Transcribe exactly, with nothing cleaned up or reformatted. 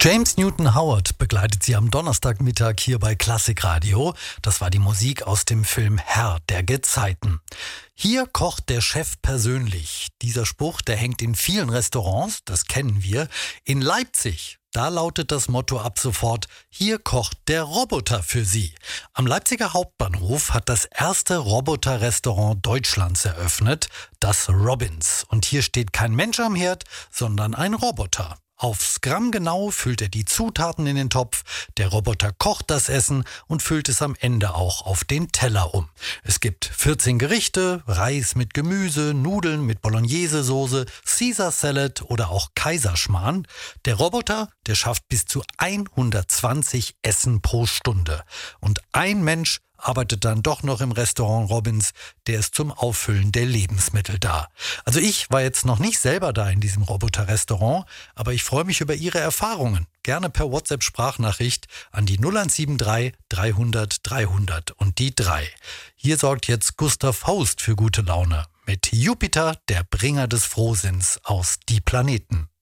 James Newton Howard begleitet Sie am Donnerstagmittag hier bei Klassikradio. Das war die Musik aus dem Film Herr der Gezeiten. Hier kocht der Chef persönlich. Dieser Spruch, der hängt in vielen Restaurants, das kennen wir. In Leipzig, da lautet das Motto ab sofort: Hier kocht der Roboter für Sie. Am Leipziger Hauptbahnhof hat das erste Roboter-Restaurant Deutschlands eröffnet, das Robins. Und hier steht kein Mensch am Herd, sondern ein Roboter. Aufs Gramm genau füllt er die Zutaten in den Topf, der Roboter kocht das Essen und füllt es am Ende auch auf den Teller um. Es gibt vierzehn Gerichte, Reis mit Gemüse, Nudeln mit Bolognese-Soße, Caesar Salad oder auch Kaiserschmarrn. Der Roboter, der schafft bis zu hundertzwanzig Essen pro Stunde. Und ein Mensch arbeitet dann doch noch im Restaurant Robins, der ist zum Auffüllen der Lebensmittel da. Also ich war jetzt noch nicht selber da in diesem Roboter-Restaurant, aber ich freue mich über Ihre Erfahrungen. Gerne per WhatsApp-Sprachnachricht an die null eins sieben drei dreihundert dreihundert und die drei. Hier sorgt jetzt Gustav Holst für gute Laune mit Jupiter, der Bringer des Frohsinns aus Die Planeten.